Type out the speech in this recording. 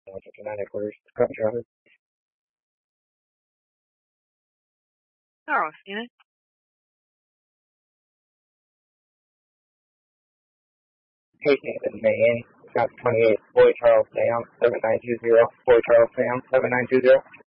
159 headquarters. Copy, Charlie. Charles, unit. Hey, Nathan, Maine. Scott 28. Boy Charles Sam. 7920. Boy Charles Sam. 7920.